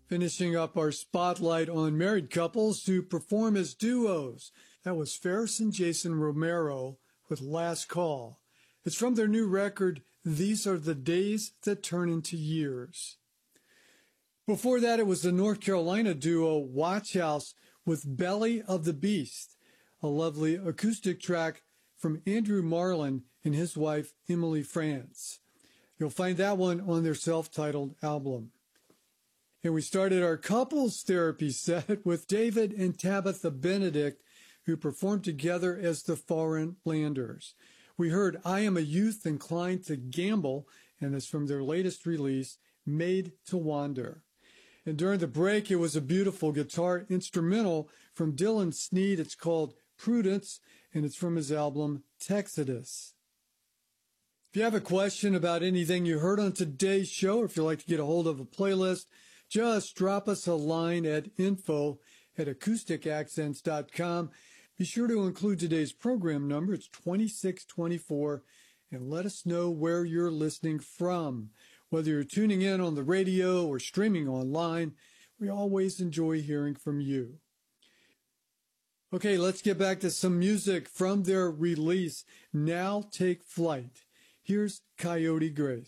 Finishing up our spotlight on married couples who perform as duos. That was Ferris and Jason Romero with Last Call. It's from their new record, These Are the Days That Turn Into Years. Before that, it was the North Carolina duo Watch House with Belly of the Beast, a lovely acoustic track from Andrew Marlin and his wife, Emily France. You'll find that one on their self-titled album. And we started our couples therapy set with David and Tabitha Benedict, who performed together as the Foreign Landers. We heard I Am a Youth Inclined to Gamble, and it's from their latest release, Made to Wander. And during the break, it was a beautiful guitar instrumental from Dylan Sneed. It's called Prudence, and it's from his album Texodus. If you have a question about anything you heard on today's show, or if you'd like to get a hold of a playlist, just drop us a line at info@acousticaccents.com. Be sure to include today's program number. It's 2624, and let us know where you're listening from. Whether you're tuning in on the radio or streaming online, we always enjoy hearing from you. Okay, let's get back to some music from their release, Now Take Flight. Here's Coyote Grace.